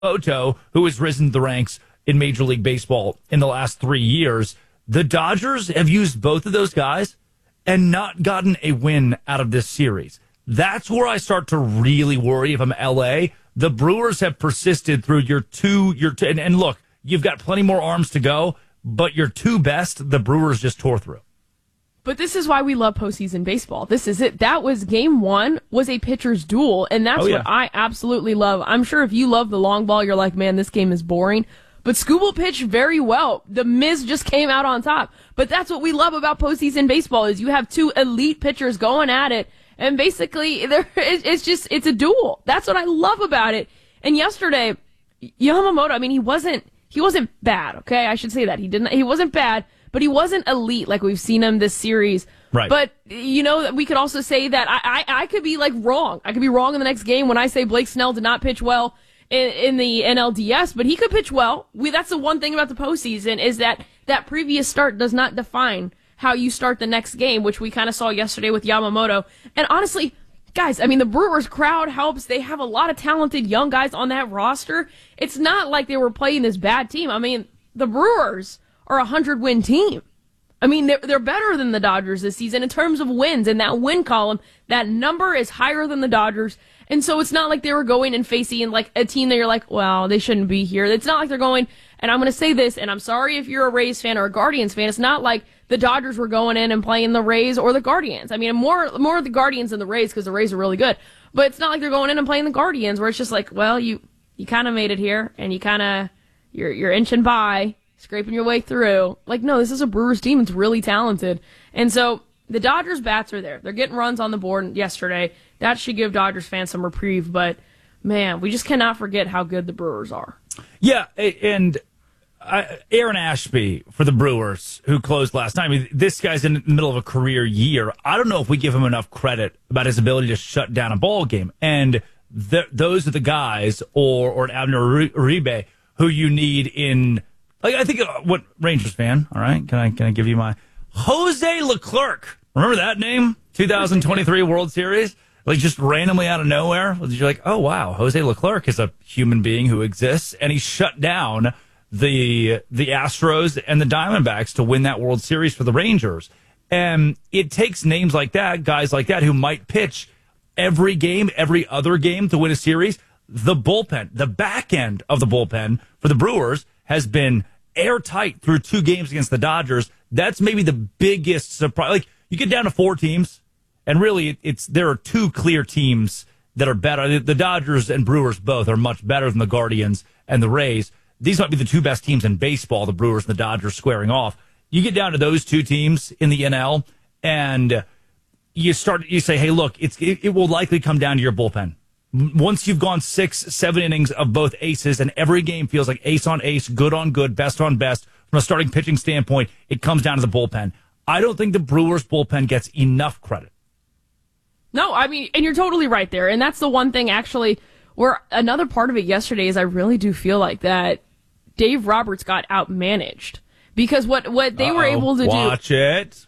Yamamoto, who has risen to the ranks in Major League Baseball in the last 3 years. The Dodgers have used both of those guys and not gotten a win out of this series. That's where I start to really worry if I'm LA. The Brewers have persisted through and look, you've got plenty more arms to go, but your two best, the Brewers just tore through. But this is why we love postseason baseball. This is it. That was game one, was a pitcher's duel, and that's what I absolutely love. I'm sure if you love the long ball, you're like, man, this game is boring. But Skubal pitched very well. The Miz just came out on top. But that's what we love about postseason baseball is you have two elite pitchers going at it, and basically it's a duel. That's what I love about it. And yesterday, Yamamoto, I mean, he wasn't bad. Okay, I should say that he wasn't bad. But he wasn't elite like we've seen him this series. Right. But, we could also say that I could be, wrong. I could be wrong in the next game when I say Blake Snell did not pitch well in the NLDS, but he could pitch well. That's the one thing about the postseason is that previous start does not define how you start the next game, which we kind of saw yesterday with Yamamoto. And honestly, guys, I mean, the Brewers crowd helps. They have a lot of talented young guys on that roster. It's not like they were playing this bad team. I mean, the Brewers are a 100-win team. I mean, they're better than the Dodgers this season in terms of wins. In that win column, that number is higher than the Dodgers. And so it's not like they were going and facing a team that you're like, well, they shouldn't be here. It's not like they're going, and I'm going to say this, and I'm sorry if you're a Rays fan or a Guardians fan. It's not like the Dodgers were going in and playing the Rays or the Guardians. I mean, more of the Guardians than the Rays because the Rays are really good. But it's not like they're going in and playing the Guardians where it's just like, well, you kind of made it here, and you're inching by, scraping your way through. No, this is a Brewers team. It's really talented. And so the Dodgers bats are there. They're getting runs on the board yesterday. That should give Dodgers fans some reprieve. But, man, we just cannot forget how good the Brewers are. Yeah, and Aaron Ashby for the Brewers, who closed last night. I mean, this guy's in the middle of a career year. I don't know if we give him enough credit about his ability to shut down a ball game. And those are the guys, or an Abner Uribe, who you need in... I think what Rangers fan, all right? Can I give you my Jose Leclerc? Remember that name? 2023 World Series? Just randomly out of nowhere. You're like, oh wow, Jose Leclerc is a human being who exists, and he shut down the Astros and the Diamondbacks to win that World Series for the Rangers. And it takes names like that, guys like that, who might pitch every game, every other game to win a series. The bullpen, the back end of the bullpen for the Brewers has been airtight through 2 games against the Dodgers. That's maybe the biggest surprise. You get down to 4 teams, and really there are 2 clear teams that are better. The Dodgers and Brewers both are much better than the Guardians and the Rays. These might be the 2 best teams in baseball, the Brewers and the Dodgers squaring off. You get down to those 2 teams in the NL, and you say, hey, look, it will likely come down to your bullpen. Once you've gone 6, 7 innings of both aces, and every game feels like ace on ace, good on good, best on best, from a starting pitching standpoint, it comes down to the bullpen. I don't think the Brewers bullpen gets enough credit. No, I mean, and you're totally right there. And that's the one thing, actually, where another part of it yesterday is I really do feel like that Dave Roberts got outmanaged. Because what they were able to do... Watch it.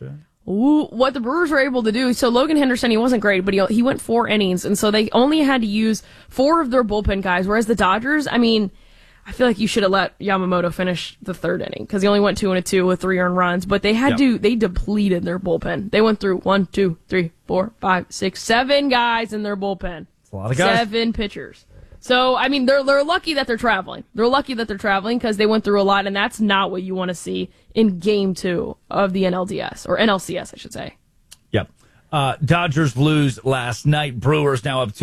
What the Brewers were able to do, so Logan Henderson, he wasn't great, but he went 4 innings, and so they only had to use 4 of their bullpen guys, whereas the Dodgers, I mean, I feel like you should have let Yamamoto finish the 3rd inning, because he only went 2 and 2 with 3 earned runs, but they they depleted their bullpen. They went through 1, 2, 3, 4, 5, 6, 7 guys in their bullpen. That's a lot of guys. 7 pitchers. So, I mean, they're lucky that they're traveling. They're lucky that they're traveling because they went through a lot, and that's not what you want to see in Game 2 of the NLDS, or NLCS, I should say. Yep. Dodgers lose last night. Brewers now up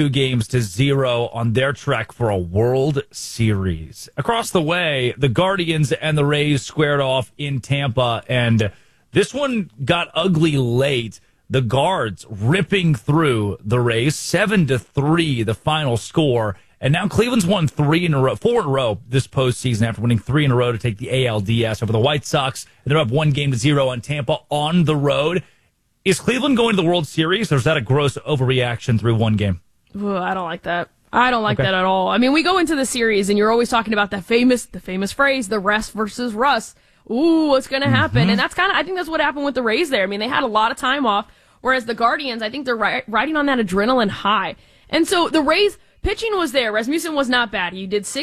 2-0 on their trek for a World Series. Across the way, the Guardians and the Rays squared off in Tampa, and this one got ugly late. The Guards ripping through the Rays, 7-3, the final score. And now Cleveland's won 4 in a row this postseason after winning 3 in a row to take the ALDS over the White Sox. And they're up 1-0 on Tampa on the road. Is Cleveland going to the World Series, or is that a gross overreaction through 1 game? Ooh, I don't like that. I don't like that at all. I mean, we go into the series, and you're always talking about the famous phrase, the rest versus Russ. Ooh, what's going to happen? Mm-hmm. And that's I think that's what happened with the Rays there. I mean, they had a lot of time off, whereas the Guardians, I think they're riding on that adrenaline high. And so the Rays, pitching was there. Rasmussen was not bad. He did